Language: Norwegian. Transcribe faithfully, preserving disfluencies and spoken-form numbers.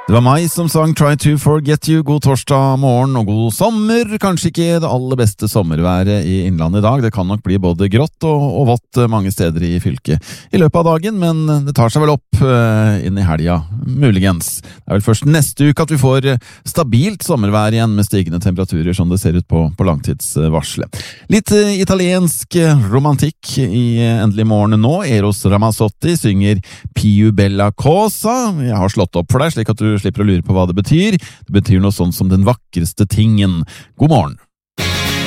Det var meg som sang Try to Forget You. God torsdag morgen og god sommer. Kanskje ikke det aller beste sommerværet i Innlandet i dag. Det kan nok bli både grått og, og vått mange steder i fylket i løpet av dagen, men det tar seg vel opp uh, inn i helga, muligens. Det er vel først neste uke at vi får stabilt sommervær igjen med stigende temperaturer, som det ser ut på, på langtidsvarselet. Litt uh, italiensk romantikk i uh, Endelig morgen nå. Eros Ramazzotti synger Più bella cosa. Jeg har slått opp for deg, slik at du slipper å lure på hva det betyr. Det betyr noe sånt som den vakreste tingen. God morgen!